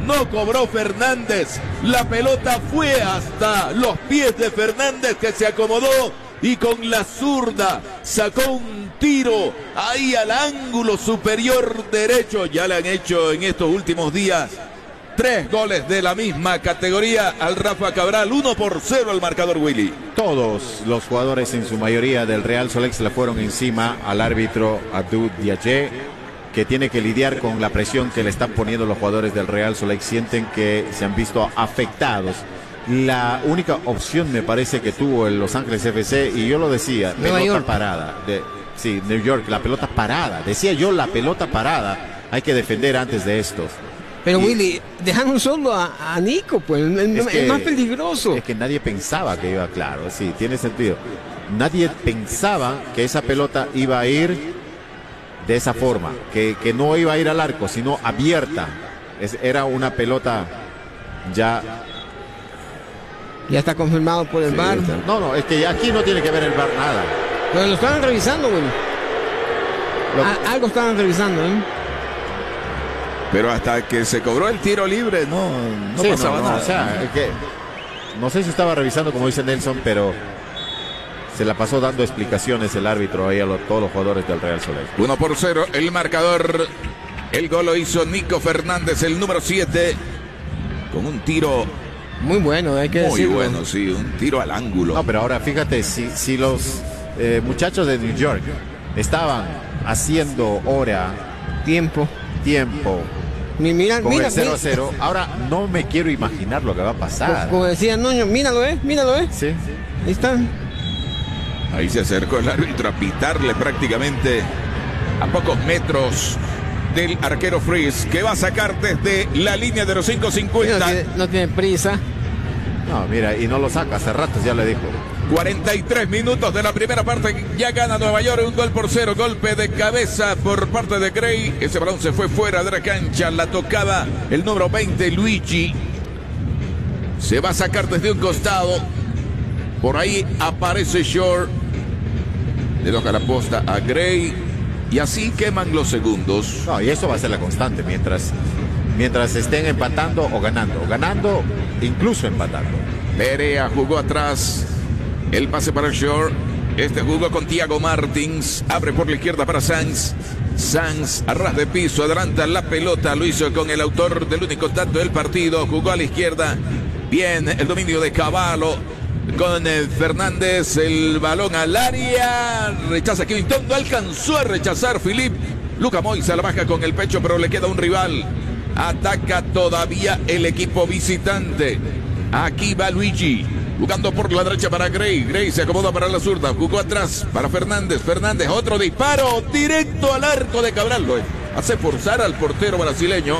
no cobró Fernández. La pelota fue hasta los pies de Fernández, que se acomodó y con la zurda sacó un tiro ahí al ángulo superior derecho. Ya le han hecho en estos últimos días 3 goles de la misma categoría al Rafa Cabral. 1-0 al marcador, Willy. Todos los jugadores, en su mayoría del Real Solex, le fueron encima al árbitro Abdou Diaye, que tiene que lidiar con la presión que le están poniendo los jugadores del Real Solex. Sienten que se han visto afectados. La única opción, me parece, que tuvo el Los Ángeles FC, y yo lo decía, pelota parada. Sí, New York, la pelota parada. Decía yo, la pelota parada. Hay que defender antes de esto. Pero Willy, dejaron solo a Nico, pues es más peligroso. Es que nadie pensaba que iba, claro, sí, tiene sentido. Nadie pensaba que esa pelota iba a ir de esa forma, que no iba a ir al arco, sino abierta. Era una pelota ya... Ya está confirmado por el VAR. No, es que aquí no tiene que ver el VAR nada. Pero lo estaban revisando, Willy. Algo estaban revisando, ¿eh? Pero hasta que se cobró el tiro libre, no pasaba nada. O sea, es que no sé si estaba revisando, como dice Nelson, pero se la pasó dando explicaciones el árbitro ahí a todos los jugadores del Real Soleil. 1-0 el marcador. El gol lo hizo Nico Fernández, el número 7, con un tiro muy bueno, hay que decirlo. Muy bueno, sí, un tiro al ángulo. No, pero ahora fíjate, si los muchachos de New York estaban haciendo tiempo mira, con el 0-0, ahora no me quiero imaginar lo que va a pasar. Como decía Noño, míralo, sí, ahí está. Ahí se acercó el árbitro a pitarle prácticamente a pocos metros del arquero Freeze, que va a sacar desde la línea de los 5.50. No tiene prisa. No, mira, y no lo saca, hace rato ya le dijo. 43 minutos de la primera parte, ya gana Nueva York 1-0, golpe de cabeza por parte de Gray. Ese balón se fue fuera de la cancha, la tocaba el número 20, Luigi. Se va a sacar desde un costado, por ahí aparece Shore, le toca la posta a Gray, y así queman los segundos. No, y eso va a ser la constante mientras estén empatando o ganando, incluso empatando. Perea jugó atrás. El pase para Shore. Este jugó con Thiago Martins. Abre por la izquierda para Sanz. Sanz a ras de piso. Adelanta la pelota. Lo hizo con el autor del único tanto del partido. Jugó a la izquierda. Bien el dominio de Cavallo. Con Fernández. El balón al área. Rechaza Clinton. No alcanzó a rechazar Philippe. Luka Moisa la baja con el pecho, pero le queda un rival. Ataca todavía el equipo visitante. Aquí va Luigi. Jugando por la derecha para Gray. Gray se acomoda para la zurda. Jugó atrás para Fernández. Fernández, otro disparo directo al arco de Cabral. Lo hace forzar al portero brasileño.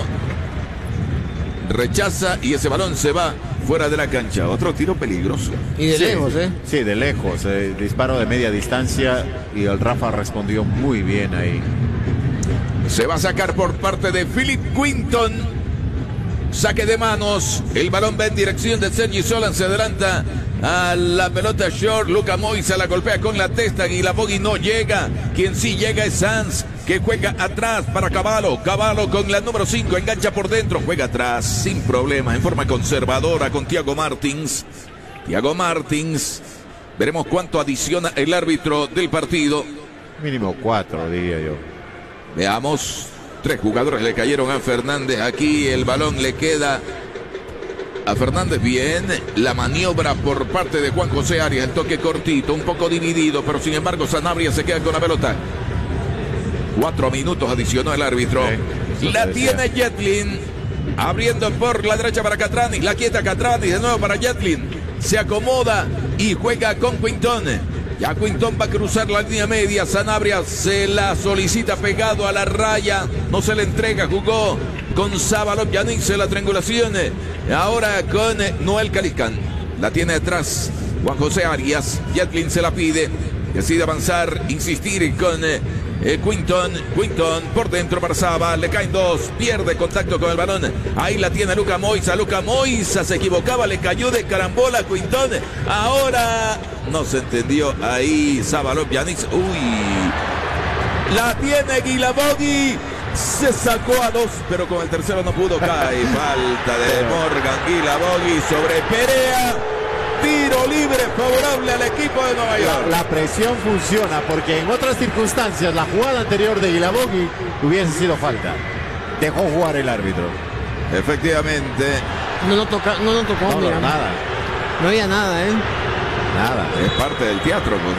Rechaza y ese balón se va fuera de la cancha. Otro tiro peligroso. Y de lejos, ¿eh? Sí, de lejos. Disparo de media distancia y el Rafa respondió muy bien ahí. Se va a sacar por parte de Philip Quinton. Saque de manos, el balón va en dirección de Sergi Solan, se adelanta a la pelota Shore, Luka Moisa la golpea con la testa y la Bogey no llega. Quien sí llega es Sanz, que juega atrás para Cavallo. Cavallo con la número 5, engancha por dentro, juega atrás sin problema, en forma conservadora con Thiago Martins. Thiago Martins, veremos cuánto adiciona el árbitro del partido. Mínimo 4, diría yo. Veamos. 3 jugadores le cayeron a Fernández. Aquí el balón le queda a Fernández. Bien, la maniobra por parte de Juan José Arias. El toque cortito, un poco dividido, pero sin embargo Sanabria se queda con la pelota. 4 minutos adicionó el árbitro. La tiene Yedlin. Abriendo por la derecha para Catrani. La quieta Catrani, de nuevo para Yedlin. Se acomoda y juega con Quinton. Ya Quinton va a cruzar la línea media. Sanabria se la solicita pegado a la raya. No se le entrega. Jugó con Zabalov. Ya no hizo la triangulación. Ahora con Noel Caliscán. La tiene atrás Juan José Arias. Yedlin se la pide. Decide avanzar, insistir con Quinton por dentro para Saba. Le caen 2. Pierde contacto con el balón. Ahí la tiene Luka Moisa. Luka Moisa se equivocaba. Le cayó de carambola a Quinton. Ahora no se entendió. Ahí Zabalov Yanis. Uy. La tiene Guilabogui. Se sacó a 2, pero con el tercero no pudo. Cae. Falta de Morgan Guilabogui sobre Perea. Tiro libre favorable al equipo de Nueva York. La presión funciona porque en otras circunstancias la jugada anterior de Guilabogui hubiese sido falta. Dejó jugar el árbitro. Efectivamente. No lo tocó, mira. Nada. No había nada, Nada. Es parte del teatro, pues,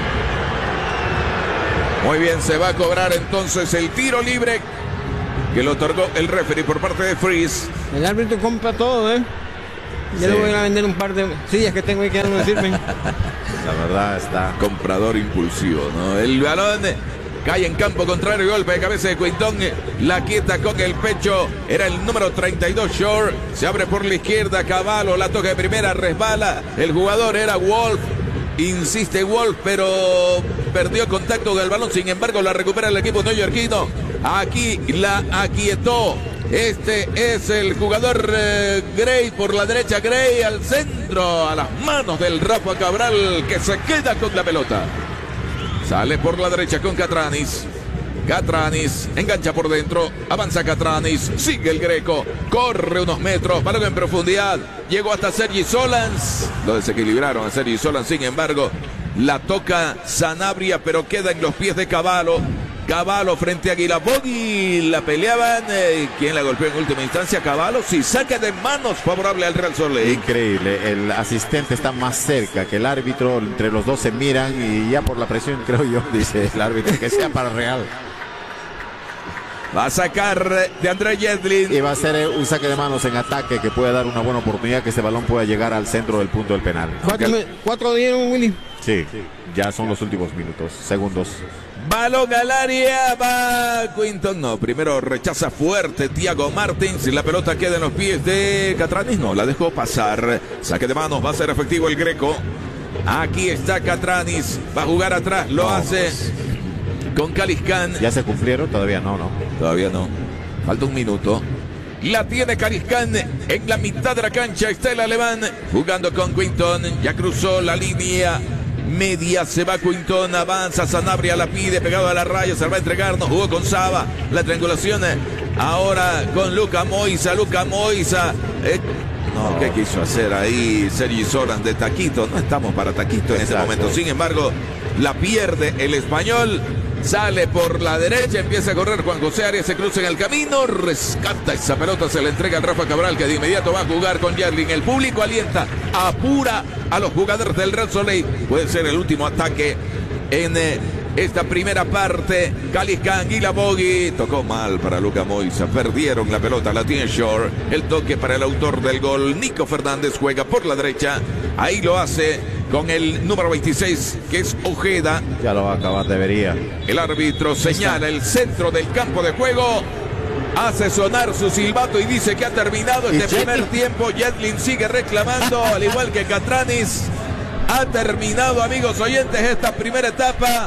¿no? Muy bien, se va a cobrar entonces el tiro libre que lo otorgó el referee por parte de Freeze. El árbitro compra todo, Ya le voy a vender un par de sillas que tengo ahí que ya no me sirven. La verdad está. Comprador impulsivo, ¿no? El balón cae en campo contrario, golpe de cabeza de Quintón, la quieta con el pecho, era el número 32 Shore, se abre por la izquierda, Cavallo, la toca de primera, resbala, el jugador era Wolf, insiste Wolf, pero perdió contacto con el balón, sin embargo la recupera el equipo neoyorquino, aquí la aquietó. Este es el jugador Gray por la derecha, Gray al centro, a las manos del Rafa Cabral que se queda con la pelota. Sale por la derecha con Catranis. Catranis engancha por dentro. Avanza Catranis. Sigue el Greco. Corre unos metros. Balón en profundidad. Llegó hasta Sergi Solans. Lo desequilibraron a Sergi Solans. Sin embargo, la toca Sanabria, pero queda en los pies de Cavallo. Cavallo frente a Guilabogui. La peleaban. ¿Quién la golpeó en última instancia? Cavallo. Si saca de manos favorable al Real Salt Lake. Increíble. El asistente está más cerca que el árbitro. Entre los dos se miran y ya por la presión, creo yo, dice el árbitro, que sea para Real. Va a sacar de André Yedlin. Y va a ser un saque de manos en ataque que puede dar una buena oportunidad que este balón pueda llegar al centro del punto del penal. ¿Cuatro dieron, Willy? Sí, ya son los últimos minutos, segundos. Balón al área, va Quinton, no, primero rechaza fuerte Thiago Martins y la pelota queda en los pies de Catranis, no, la dejó pasar, saque de manos, va a ser efectivo el Greco, aquí está Catranis, va a jugar atrás, lo hace con Caliscan. ¿Ya se cumplieron? Todavía no. Todavía no, falta un minuto. La tiene Caliscan en la mitad de la cancha, está el alemán jugando con Quinton, ya cruzó la línea media, se va Quinton, avanza Sanabria, la pide pegado a la raya, se la va a entregar, no jugó con Saba, la triangulación ahora con Luca Moisa, no, ¿qué quiso hacer ahí Sergi Solans de taquito? No estamos para taquito en ese momento, sin embargo la pierde el español. Sale por la derecha, empieza a correr Juan José Arias, se cruza en el camino, rescata esa pelota, se le entrega al Rafa Cabral, que de inmediato va a jugar con Yedlin. El público alienta, apura a los jugadores del Real Salt Lake. Puede ser el último ataque en esta primera parte. Caliscan, Guilabogui, tocó mal para Luca Moisa, perdieron la pelota, la tiene Shore. El toque para el autor del gol, Nico Fernández, juega por la derecha, ahí lo hace con el número 26, que es Ojeda. Ya lo va a acabar, debería. El árbitro señala el centro del campo de juego, hace sonar su silbato y dice que ha terminado este primer tiempo. Yedlin sigue reclamando, al igual que Catranis. Ha terminado, amigos oyentes, esta primera etapa.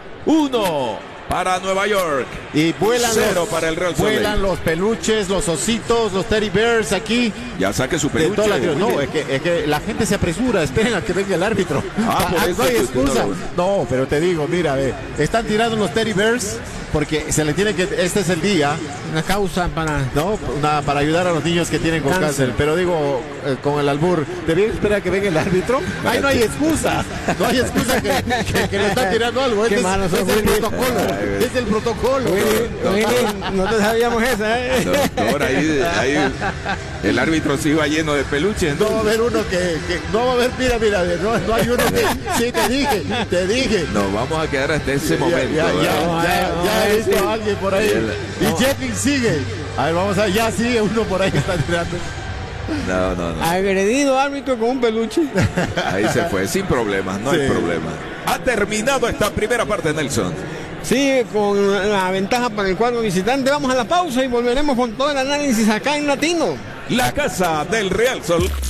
1 para Nueva York y vuelan 0 para el Real Salt Lake. Vuelan los peluches, los ositos, los teddy bears aquí. Ya saque su peluche. No, es que la gente se apresura, esperen a que venga el árbitro. Por eso no hay excusa. No, pero te digo, mira, están tirando los teddy bears porque se le tiene que, este es el día. Una causa para ayudar a los niños que tienen con cáncer. Pero digo, con el albur, ¿debía esperar a que venga el árbitro? Ahí no hay excusa. No hay excusa que le está tirando algo. Es el protocolo. Es el protocolo. No te sabíamos esa, Doctor, ahí el árbitro se iba lleno de peluches. No va a haber uno que no va a haber, mira, no hay uno que, sí, te dije. Nos vamos a quedar hasta ese momento. Ya he visto a alguien por ahí. Y Yedlin sigue. A ver, vamos a ver, ya sigue uno por ahí que está tirando. No. Agredido árbitro con un peluche. Ahí se fue, sin problemas, no hay problema. Ha terminado esta primera parte, Nelson. Sí, con la ventaja para el cuadro visitante. Vamos a la pausa y volveremos con todo el análisis acá en Latino. La casa del Real Salt.